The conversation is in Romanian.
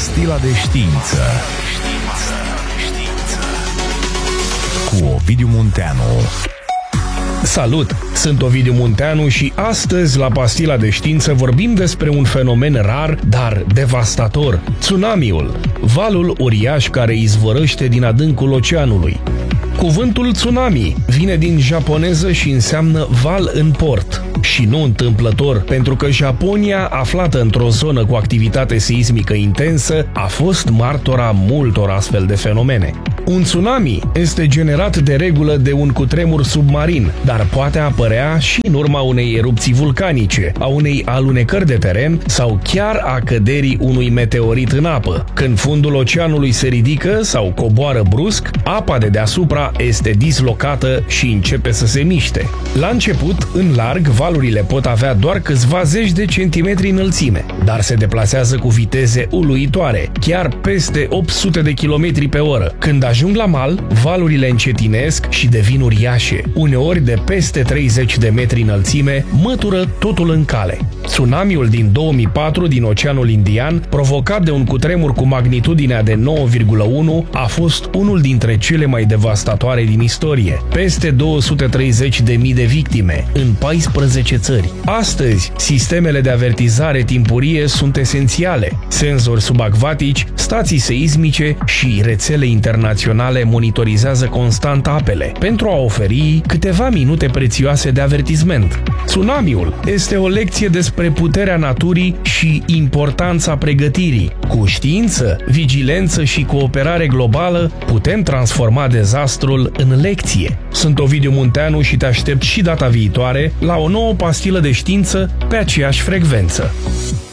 Pastila de știință cu Ovidiu Munteanu. Salut! Sunt Ovidiu Munteanu și astăzi la Pastila de știință vorbim despre un fenomen rar, dar devastator, tsunamiul, valul uriaș care izvorăște din adâncul oceanului. Cuvântul tsunami vine din japoneză și înseamnă val în port. Și nu întâmplător, pentru că Japonia, aflată într-o zonă cu activitate seismică intensă, a fost martora multor astfel de fenomene. Un tsunami este generat de regulă de un cutremur submarin, dar poate apărea și în urma unei erupții vulcanice, a unei alunecări de teren sau chiar a căderii unui meteorit în apă. Când fundul oceanului se ridică sau coboară brusc, apa de deasupra este dislocată și începe să se miște. La început, în larg, valurile pot avea doar câțiva zeci de centimetri înălțime, dar se deplasează cu viteze uluitoare, chiar peste 800 de km pe oră. Când ajung la mal, valurile încetinesc și devin uriașe, uneori de peste 30 de metri înălțime, mătură totul în cale. Tsunamiul din 2004 din Oceanul Indian, provocat de un cutremur cu magnitudinea de 9,1, a fost unul dintre cele mai devastatoare din istorie. Peste 230.000 de victime în 14 țări. Astăzi, sistemele de avertizare timpurie sunt esențiale. Senzori subacvatici, stații seismice și rețele internaționale monitorizează constant apele pentru a oferi câteva minute prețioase de avertisment. Tsunamiul este o lecție despre puterea naturii și importanța pregătirii. Cu știință, vigilență și cooperare globală putem transforma dezastrul în lecție. Sunt Ovidiu Munteanu și te aștept și data viitoare la o nouă pastilă de știință pe aceeași frecvență.